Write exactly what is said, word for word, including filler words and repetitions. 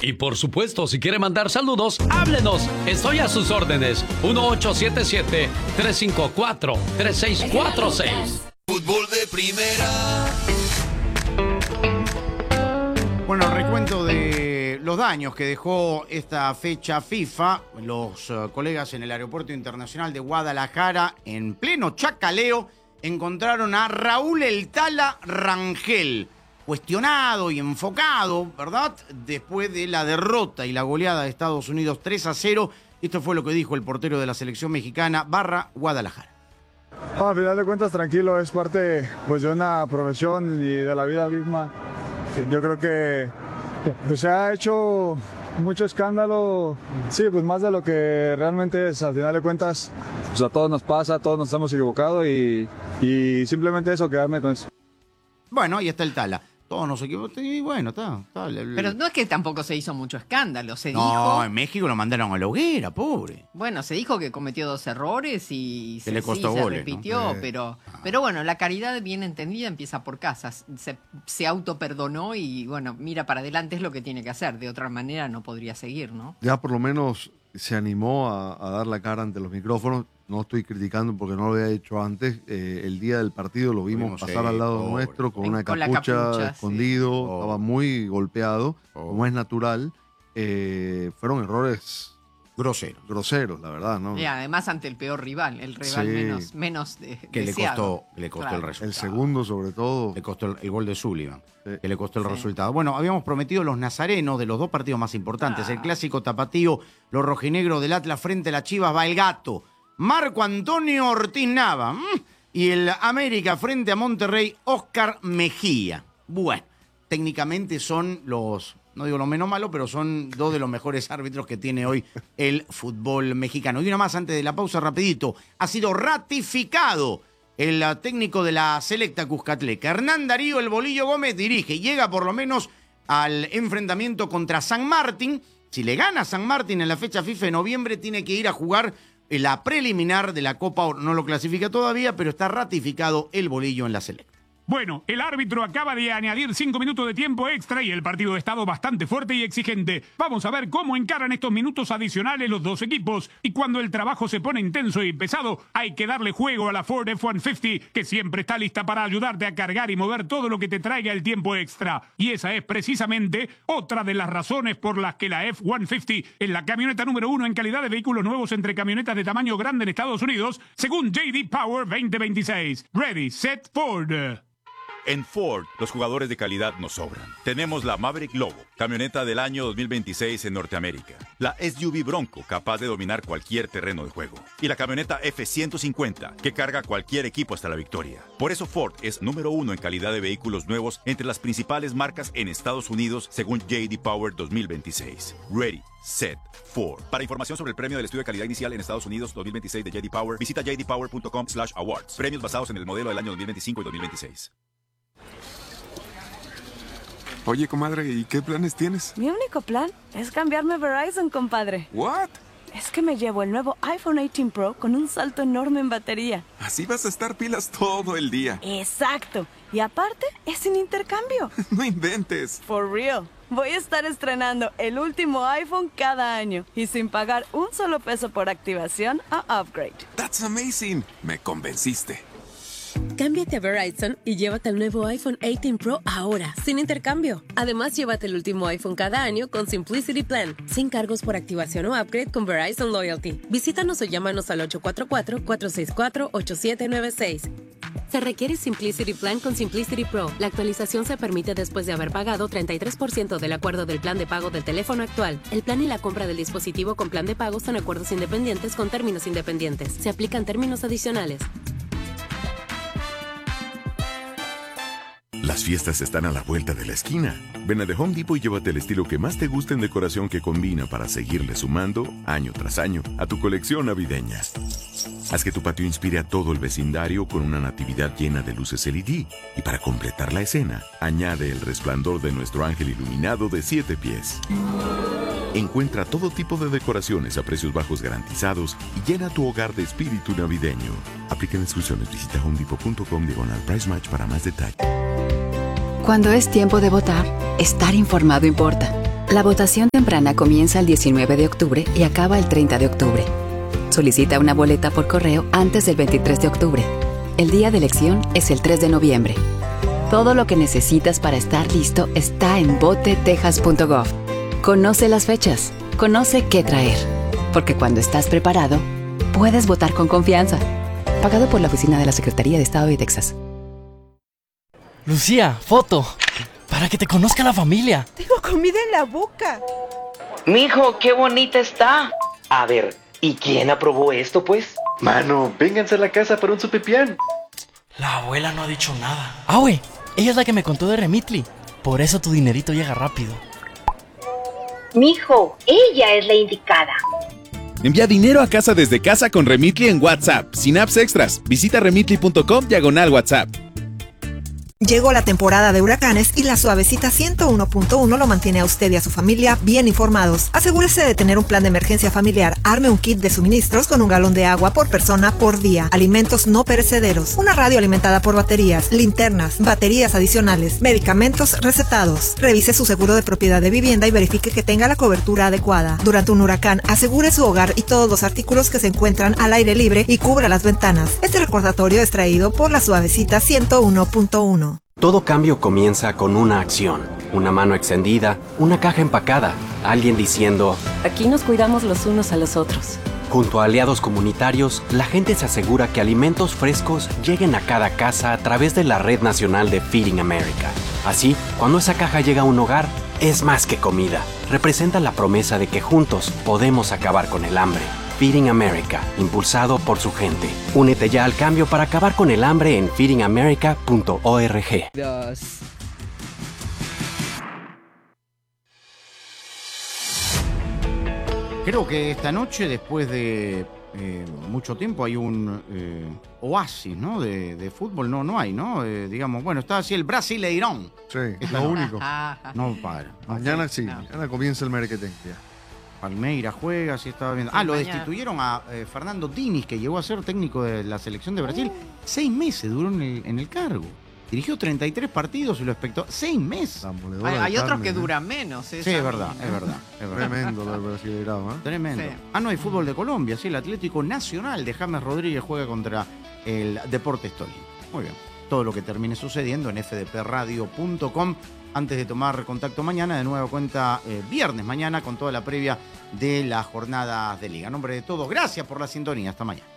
Y por supuesto, si quiere mandar saludos, háblenos. Estoy a sus órdenes. uno ocho siete siete, tres cinco cuatro, tres seis cuatro seis. Fútbol de primera. Bueno, recuento de los daños que dejó esta fecha FIFA. Los uh, colegas en el Aeropuerto Internacional de Guadalajara, en pleno chacaleo, encontraron a Raúl El Tala Rangel, cuestionado y enfocado, ¿verdad?, después de la derrota y la goleada de Estados Unidos tres a cero. Esto fue lo que dijo el portero de la selección mexicana, barra Guadalajara. Ah, a final de cuentas, tranquilo, es parte pues, de una profesión y de la vida misma. Yo creo que pues, se ha hecho mucho escándalo, sí, pues más de lo que realmente es. Al final de cuentas, pues, a todos nos pasa, a todos nos hemos equivocado y, y simplemente eso, quedarme con eso. Bueno, ahí está el Tala. Todos nos equivocamos y bueno, está. está el, el... Pero no es que tampoco se hizo mucho escándalo, se no, dijo... No, en México lo mandaron a la hoguera, pobre. Bueno, se dijo que cometió dos errores y que se, le costó sí, goles, se repitió, ¿no? pero, pero bueno, la caridad bien entendida empieza por casa. Se, se autoperdonó y bueno, mira para adelante, es lo que tiene que hacer. De otra manera no podría seguir, ¿no? Ya por lo menos se animó a, a dar la cara ante los micrófonos. No estoy criticando porque no lo había hecho antes. Eh, el día del partido lo vimos pasar al lado pobre. nuestro con una con capucha, capucha escondido, sí. oh. estaba muy golpeado, oh. como es natural. Eh, fueron errores groseros, groseros, la verdad, ¿no? Y además ante el peor rival, el rival sí. menos, menos de, que deseado. le costó, le costó claro. el resultado. El segundo, sobre todo. Le costó el, el gol de Sullivan, sí. que le costó el sí. resultado. Bueno, habíamos prometido los nazarenos de los dos partidos más importantes. Ah. El clásico tapatío, los rojinegros del Atlas frente a las Chivas, va el Gato. Marco Antonio Ortiz Nava. Y el América frente a Monterrey, Oscar Mejía. Bueno, técnicamente son los, no digo los menos malos, pero son dos de los mejores árbitros que tiene hoy el fútbol mexicano. Y una más antes de la pausa, rapidito. Ha sido ratificado el técnico de la selecta Cuscatleca. Hernán Darío El Bolillo Gómez dirige y llega por lo menos al enfrentamiento contra San Martín. Si le gana San Martín en la fecha FIFA de noviembre, tiene que ir a jugar la preliminar de la Copa Oro. No lo clasifica todavía, pero está ratificado el Bolillo en la selecta. Bueno, el árbitro acaba de añadir cinco minutos de tiempo extra y el partido ha estado bastante fuerte y exigente. Vamos a ver cómo encaran estos minutos adicionales los dos equipos. Y cuando el trabajo se pone intenso y pesado, hay que darle juego a la Ford F ciento cincuenta, que siempre está lista para ayudarte a cargar y mover todo lo que te traiga el tiempo extra. Y esa es precisamente otra de las razones por las que la F ciento cincuenta es la camioneta número uno en calidad de vehículos nuevos entre camionetas de tamaño grande en Estados Unidos, según J D Power veinte veintiséis. Ready, set, Ford. En Ford, los jugadores de calidad nos sobran. Tenemos la Maverick Lobo, camioneta del año dos mil veintiséis en Norteamérica. La S U V Bronco, capaz de dominar cualquier terreno de juego. Y la camioneta F ciento cincuenta, que carga cualquier equipo hasta la victoria. Por eso Ford es número uno en calidad de vehículos nuevos entre las principales marcas en Estados Unidos, según J D Power dos mil veintiséis. Ready, set, Ford. Para información sobre el premio del estudio de calidad inicial en Estados Unidos dos mil veintiséis de J D Power, visita j d power punto com slash awards. Premios basados en el modelo del año dos mil veinticinco y dos mil veintiséis. Oye, comadre, ¿y qué planes tienes? Mi único plan es cambiarme a Verizon, compadre. ¿What? Es que me llevo el nuevo iPhone dieciocho Pro con un salto enorme en batería. Así vas a estar pilas todo el día. Exacto. Y aparte, es sin intercambio. No inventes. For real. Voy a estar estrenando el último iPhone cada año y sin pagar un solo peso por activación o upgrade. That's amazing. Me convenciste. Cámbiate a Verizon y llévate el nuevo iPhone dieciocho Pro ahora, sin intercambio. Además, llévate el último iPhone cada año con Simplicity Plan, sin cargos por activación o upgrade con Verizon Loyalty. Visítanos o llámanos al ocho cuatro cuatro, cuatro seis cuatro, ocho siete nueve seis. Se requiere Simplicity Plan con Simplicity Pro. La actualización se permite después de haber pagado treinta y tres por ciento del acuerdo del plan de pago del teléfono actual. El plan y la compra del dispositivo con plan de pago son acuerdos independientes con términos independientes. Se aplican términos adicionales. Las fiestas están a la vuelta de la esquina. Ven a The Home Depot y llévate el estilo que más te gusta en decoración que combina para seguirle sumando, año tras año, a tu colección navideña. Haz que tu patio inspire a todo el vecindario con una natividad llena de luces L E D. Y para completar la escena, añade el resplandor de nuestro ángel iluminado de siete pies. Encuentra todo tipo de decoraciones a precios bajos garantizados y llena tu hogar de espíritu navideño. Aplica instrucciones. Visita home depot punto com diagonal price match para más detalles. Cuando es tiempo de votar, estar informado importa. La votación temprana comienza el diecinueve de octubre y acaba el treinta de octubre. Solicita una boleta por correo antes del veintitrés de octubre. El día de elección es el tres de noviembre. Todo lo que necesitas para estar listo está en vote texas punto gov. Conoce las fechas, conoce qué traer. Porque cuando estás preparado, puedes votar con confianza. Pagado por la Oficina de la Secretaría de Estado de Texas. Lucía, foto. Para que te conozca la familia. Tengo comida en la boca. Mijo, qué bonita está. A ver, ¿y quién aprobó esto, pues? Mano, vénganse a la casa para un sopipián. La abuela no ha dicho nada. Ah, güey, ella es la que me contó de Remitly. Por eso tu dinerito llega rápido. Mijo, ella es la indicada. Envía dinero a casa desde casa con Remitly en WhatsApp, sin apps extras. Visita remitly punto com diagonal WhatsApp. Llegó la temporada de huracanes y la Suavecita ciento uno punto uno lo mantiene a usted y a su familia bien informados. Asegúrese de tener un plan de emergencia familiar. Arme un kit de suministros con un galón de agua por persona por día. Alimentos no perecederos. Una radio alimentada por baterías, linternas, baterías adicionales, medicamentos recetados. Revise su seguro de propiedad de vivienda y verifique que tenga la cobertura adecuada. Durante un huracán, asegure su hogar y todos los artículos que se encuentran al aire libre y cubra las ventanas. Este recordatorio es traído por la Suavecita ciento uno punto uno. Todo cambio comienza con una acción, una mano extendida, una caja empacada, alguien diciendo, aquí nos cuidamos los unos a los otros. Junto a aliados comunitarios, la gente se asegura que alimentos frescos lleguen a cada casa a través de la Red Nacional de Feeding America. Así, cuando esa caja llega a un hogar, es más que comida. Representa la promesa de que juntos podemos acabar con el hambre. Feeding America, impulsado por su gente. Únete ya al cambio para acabar con el hambre en feeding america punto org. Dos. Creo que esta noche, después de eh, mucho tiempo, hay un eh, oasis, ¿no? De, de fútbol. No, no hay, ¿no? Eh, digamos, bueno, está así el Brasileirão. Sí, es lo único. No para. Mañana sí, no. mañana comienza el Merequetén. Palmeira juega, sí estaba viendo. Sí, ah, lo mañana. Destituyeron a eh, Fernando Diniz, que llegó a ser técnico de la selección de Brasil. Oh. Seis meses duró en el, en el cargo. Dirigió treinta y tres partidos y lo expectó. Seis meses. Hay, hay otros que duran menos. Sí, es verdad, es verdad, es verdad. Tremendo lo del Brasileirão, ¿eh? Tremendo. Sí. Ah, no, hay fútbol de Colombia, sí. El Atlético Nacional de James Rodríguez juega contra el Deportes Tolima. Muy bien. Todo lo que termine sucediendo en f d p radio punto com. Antes de tomar contacto mañana, de nuevo cuenta eh, viernes mañana con toda la previa de las jornadas de liga. En nombre de todos, gracias por la sintonía. Hasta mañana.